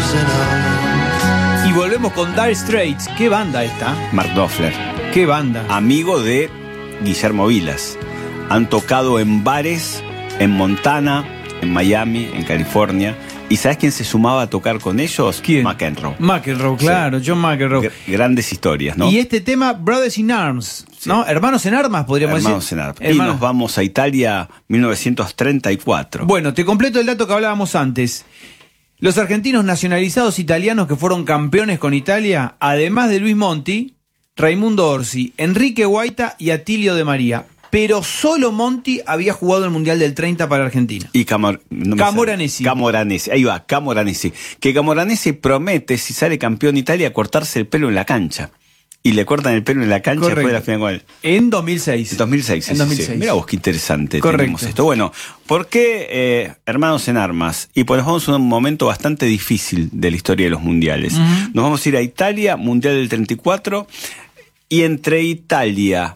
Y volvemos con Dire Straits. ¿Qué banda esta? Mark Knopfler. ¿Qué banda? Amigo de Guillermo Vilas. Han tocado en bares en Montana, en Miami, en California. ¿Y sabes quién se sumaba a tocar con ellos? ¿Quién? McEnroe. McEnroe, claro, sí. John McEnroe. Grandes historias, ¿no? Y este tema, Brothers in Arms, ¿no? Sí. Hermanos en armas, podríamos Hermanos decir. Hermanos en armas. Y nos vamos a Italia, 1934. Bueno, te completo el dato que hablábamos antes. Los argentinos nacionalizados italianos que fueron campeones con Italia, además de Luis Monti, Raimundo Orsi, Enrique Guaita y Atilio de María. Pero solo Monti había jugado el Mundial del 30 para Argentina. Y Camoranesi. Ahí va, Camoranesi. Que Camoranesi promete, si sale campeón Italia, cortarse el pelo en la cancha. Y le cortan el pelo en la cancha. Correcto. Después de la final con él. En 2006. En 2006, en 2006. Sí. Mirá vos qué interesante. Correcto. Tenemos esto. Bueno, ¿por qué Hermanos en Armas? Y pues nos vamos a un momento bastante difícil de la historia de los mundiales. Nos vamos a ir a Italia, Mundial del 34, y entre Italia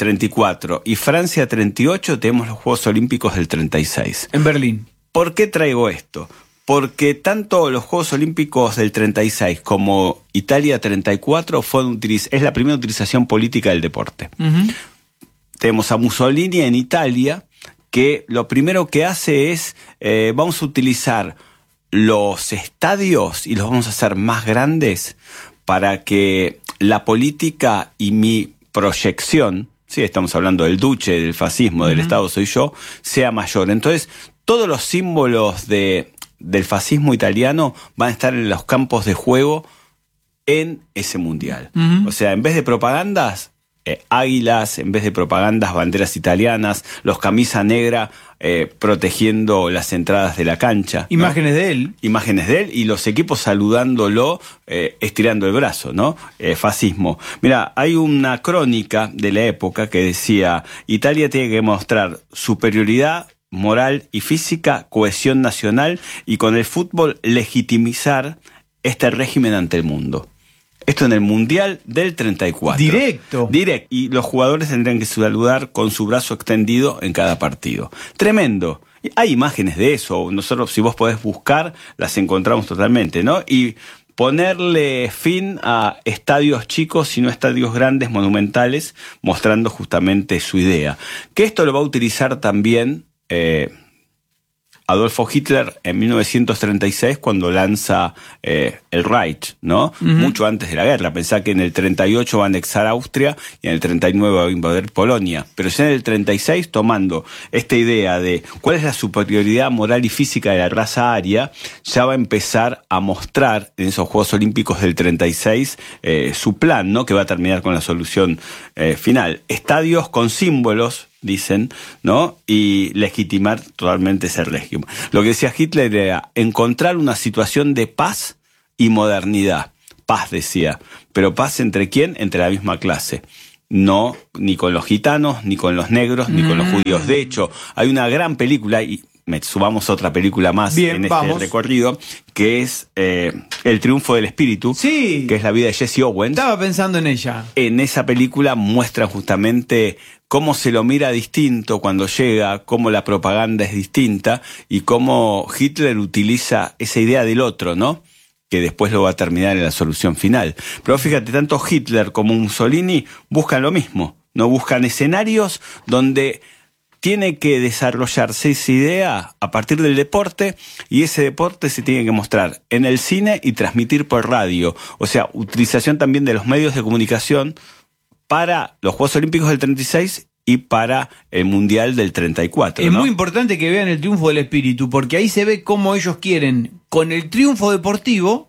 34 y Francia 38 tenemos los Juegos Olímpicos del 36. En Berlín. ¿Por qué traigo esto? Porque tanto los Juegos Olímpicos del 36 como Italia 34 es la primera utilización política del deporte. Tenemos a Mussolini en Italia, que lo primero que hace es, vamos a utilizar los estadios y los vamos a hacer más grandes para que la política y mi proyección, sí, estamos hablando del duce, del fascismo, del Estado soy yo, sea mayor. Entonces, todos los símbolos del fascismo italiano van a estar en los campos de juego en ese mundial. O sea, en vez de propagandas, águilas, en vez de propagandas, banderas italianas, los camisa negra protegiendo las entradas de la cancha. Imágenes, ¿no? De él. Imágenes de él y los equipos saludándolo, estirando el brazo, ¿no? Fascismo. Mira, hay una crónica de la época que decía: Italia tiene que mostrar superioridad moral y física, cohesión nacional y con el fútbol legitimizar este régimen ante el mundo. Esto en el Mundial del 34. Directo. Y los jugadores tendrían que saludar con su brazo extendido en cada partido. Tremendo. Hay imágenes de eso. Nosotros, si vos podés buscar, las encontramos totalmente, ¿no? Y ponerle fin a estadios chicos y no estadios grandes, monumentales, mostrando justamente su idea. Que esto lo va a utilizar también Adolfo Hitler en 1936 cuando lanza el Reich, ¿no? Mucho antes de la guerra. Pensá que en el 38 va a anexar Austria y en el 39 va a invadir Polonia. Pero ya en el 36, tomando esta idea de cuál es la superioridad moral y física de la raza aria, ya va a empezar a mostrar en esos Juegos Olímpicos del 36 su plan, ¿no? Que va a terminar con la solución final. Estadios con símbolos, dicen, ¿no? Y legitimar totalmente ese régimen. Lo que decía Hitler era encontrar una situación de paz y modernidad. Paz, decía. Pero paz ¿entre quién? Entre la misma clase. No, ni con los gitanos, ni con los negros, ni con los judíos. De hecho, hay una gran película, y sumamos otra película más en este recorrido, que es El triunfo del espíritu, sí, que es la vida de Jesse Owens. Estaba pensando en ella. En esa película muestra justamente cómo se lo mira distinto cuando llega, cómo la propaganda es distinta y cómo Hitler utiliza esa idea del otro, ¿no? Que después lo va a terminar en la solución final. Pero fíjate, tanto Hitler como Mussolini buscan lo mismo, ¿no? Buscan escenarios donde tiene que desarrollarse esa idea a partir del deporte, y ese deporte se tiene que mostrar en el cine y transmitir por radio. O sea, utilización también de los medios de comunicación para los Juegos Olímpicos del 36 y para el Mundial del 34. Es ¿no? muy importante que vean el triunfo del espíritu, porque ahí se ve cómo ellos quieren, con el triunfo deportivo,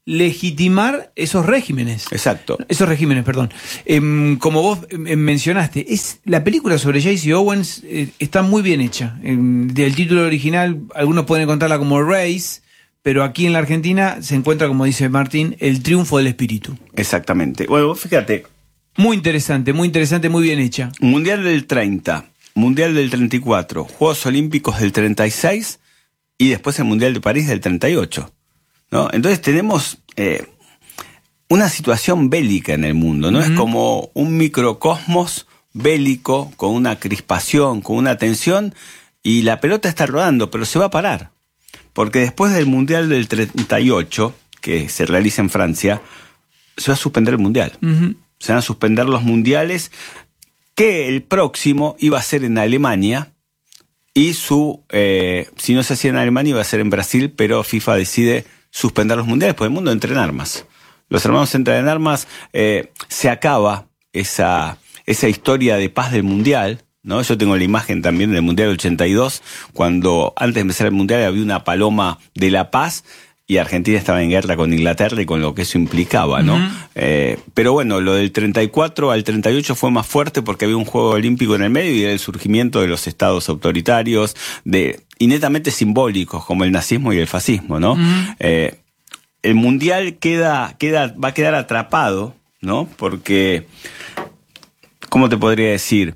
legitimar esos regímenes. Exacto. Esos regímenes, perdón. Como vos mencionaste, la película sobre Jesse Owens está muy bien hecha. Del título original, algunos pueden encontrarla como Race, pero aquí en la Argentina se encuentra, como dice Martín, el triunfo del espíritu. Exactamente. Bueno, fíjate. Muy interesante, muy bien hecha. Mundial del 30, Mundial del 34, Juegos Olímpicos del 36 y después el Mundial de París del 38. ¿No? Entonces tenemos una situación bélica en el mundo, ¿no? Es como un microcosmos bélico, con una crispación, con una tensión, y la pelota está rodando, pero se va a parar. Porque después del Mundial del 38, que se realiza en Francia, se va a suspender el Mundial. Se van a suspender los mundiales, que el próximo iba a ser en Alemania, y si no se hacía en Alemania iba a ser en Brasil, pero FIFA decide suspender los mundiales porque el mundo entra en armas. Los hermanos entran en armas, se acaba esa historia de paz del mundial, ¿no? Yo tengo la imagen también del Mundial 82, cuando antes de empezar el Mundial había una paloma de la paz y Argentina estaba en guerra con Inglaterra y con lo que eso implicaba, ¿no? Pero bueno, lo del 34 al 38 fue más fuerte porque había un juego olímpico en el medio y era el surgimiento de los estados autoritarios, y netamente simbólicos, como el nazismo y el fascismo, ¿no? El Mundial va a quedar atrapado, ¿no? Porque, ¿cómo te podría decir?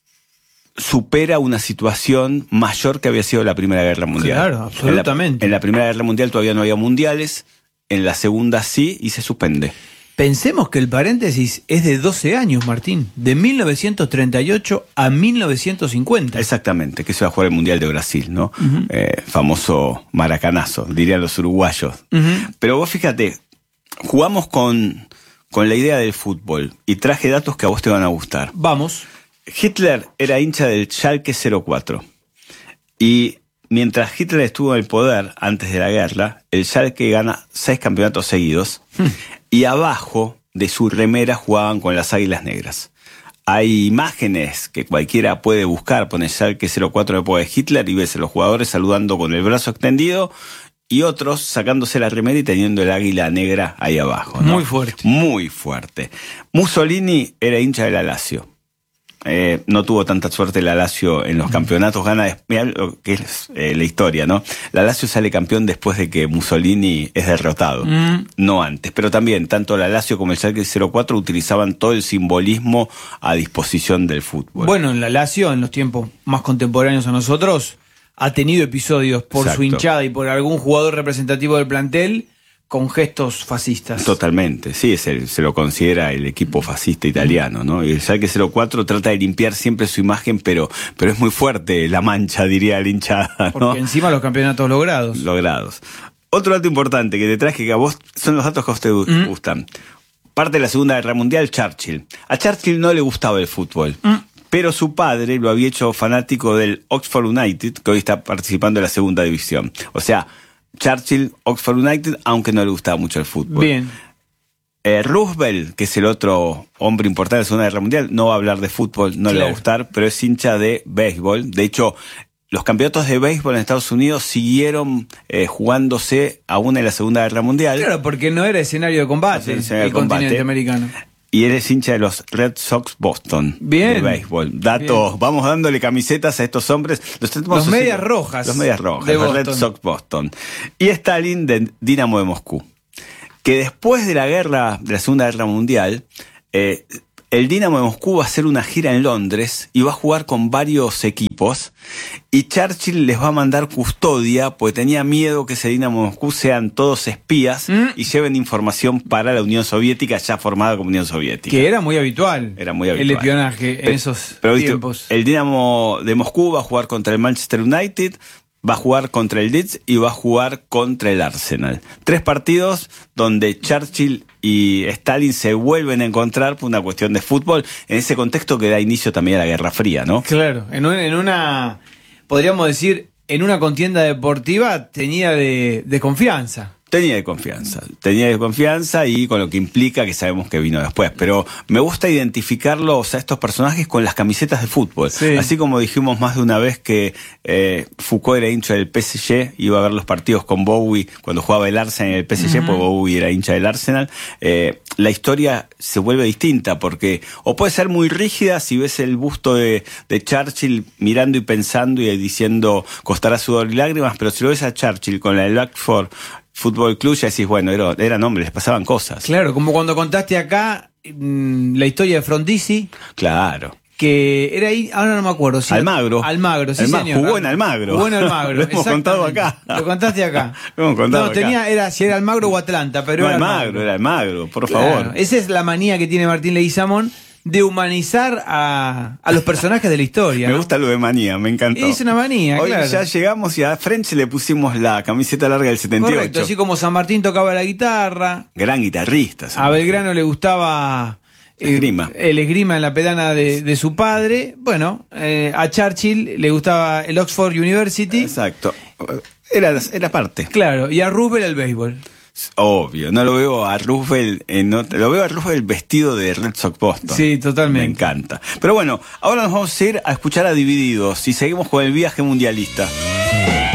Supera una situación mayor que había sido la Primera Guerra Mundial. Claro, absolutamente. En la Primera Guerra Mundial todavía no había mundiales, en la Segunda sí, y se suspende. Pensemos que el paréntesis es de 12 años, Martín, de 1938 a 1950. Exactamente, que se va a jugar el Mundial de Brasil, ¿no? Famoso maracanazo, dirían los uruguayos. Pero vos fíjate, jugamos con la idea del fútbol, y traje datos que a vos te van a gustar. Vamos. Hitler era hincha del Schalke 04. Y mientras Hitler estuvo en el poder antes de la guerra, el Schalke gana 6 campeonatos seguidos. Y abajo de su remera jugaban con las Águilas Negras. Hay imágenes que cualquiera puede buscar, pone Schalke 04 de época de Hitler y ves a los jugadores saludando con el brazo extendido y otros sacándose la remera y teniendo el águila negra ahí abajo, ¿no? Muy fuerte. Muy fuerte. Mussolini era hincha del Lazio. No tuvo tanta suerte la Lazio en los campeonatos, mirá lo que es la historia, ¿no? La Lazio sale campeón después de que Mussolini es derrotado, no antes. Pero también, tanto la Lazio como el Schalke 04 utilizaban todo el simbolismo a disposición del fútbol. Bueno, la Lazio, en los tiempos más contemporáneos a nosotros, ha tenido episodios por Exacto. su hinchada y por algún jugador representativo del plantel con gestos fascistas. Totalmente, sí, se lo considera el equipo fascista italiano, ¿no? Y el Schalke 04 trata de limpiar siempre su imagen, pero es muy fuerte la mancha, diría la hinchada, ¿no? Porque encima los campeonatos logrados. Otro dato importante que te traje, que a vos son los datos que a vos te gustan. Parte de la Segunda Guerra Mundial, Churchill. A Churchill no le gustaba el fútbol. Pero su padre lo había hecho fanático del Oxford United, que hoy está participando en la segunda división. O sea, Churchill, Oxford United, aunque no le gustaba mucho el fútbol. Bien. Roosevelt, que es el otro hombre importante de la Segunda Guerra Mundial, no va a hablar de fútbol, no le va a gustar, pero es hincha de béisbol. De hecho, los campeonatos de béisbol en Estados Unidos siguieron jugándose aún en la Segunda Guerra Mundial. Claro, porque no era escenario de combate el continente americano. Y eres hincha de los Red Sox Boston. Bien. De béisbol. Datos, bien. Vamos dándole camisetas a estos hombres. Los medias rojas. Los medias rojas, los Red Sox Boston. Y Stalin de Dinamo de Moscú. Que después de la Segunda Guerra Mundial, el Dinamo de Moscú va a hacer una gira en Londres y va a jugar con varios equipos. Y Churchill les va a mandar custodia porque tenía miedo que ese Dinamo de Moscú sean todos espías y lleven información para la Unión Soviética, ya formada como Unión Soviética. Que era muy habitual. Era muy habitual. El espionaje en esos tiempos. El Dinamo de Moscú va a jugar contra el Manchester United, va a jugar contra el Leeds y va a jugar contra el Arsenal. 3 partidos donde Churchill y Stalin se vuelven a encontrar por una cuestión de fútbol, en ese contexto que da inicio también a la Guerra Fría, ¿no? Claro, en una, podríamos decir, en una contienda deportiva tenía de confianza. Tenía de confianza y con lo que implica que sabemos que vino después. Pero me gusta identificarlos a estos personajes con las camisetas de fútbol. Sí. Así como dijimos más de una vez que Foucault era hincha del PSG, iba a ver los partidos con Bowie cuando jugaba el Arsenal en el PSG, porque Bowie era hincha del Arsenal. La historia se vuelve distinta porque o puede ser muy rígida si ves el busto de Churchill mirando y pensando y diciendo costará sudor y lágrimas, pero si lo ves a Churchill con el Oxford Fútbol Club, ya decís, bueno, eran hombres, les pasaban cosas. Claro, como cuando contaste acá la historia de Frondizi. Claro. Que era ahí, ahora no me acuerdo. ¿Sí? Almagro, sí, señor. Jugó en Almagro. Lo hemos contado acá. Lo contaste acá. Lo hemos contado acá. Si era Almagro o Atlanta, pero no, era Almagro, por favor. Claro, esa es la manía que tiene Martín Leguizamón de humanizar a los personajes de la historia. Me ¿no? gusta lo de manía, me encantó. Es una manía, Hoy claro. ya llegamos y a French le pusimos la camiseta larga del 78. Correcto, así como San Martín tocaba la guitarra, Gran guitarrista. a Belgrano le gustaba Esgrima. el esgrima en la pedana de su padre. Bueno, a Churchill le gustaba el Oxford University. Exacto. Era parte. Claro, y a Roosevelt el béisbol. Obvio, no lo veo a Roosevelt, lo veo a Roosevelt vestido de Red Sox Boston. Sí, totalmente. Me encanta. Pero bueno, ahora nos vamos a ir a escuchar a Divididos y seguimos con el viaje mundialista.